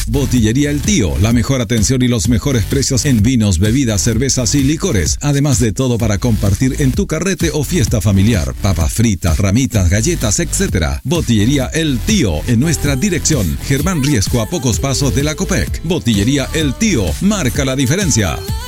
Botillería El Tío, la mejor atención y los mejores precios en vinos, bebidas, cervezas y licores. Además de todo para compartir en tu carrete o fiesta familiar. Papas fritas, ramitas, galletas, etc. Botillería El Tío, en nuestra dirección. Germán Riesco, a pocos pasos de la Copec. Botillería El Tío, marca la diferencia.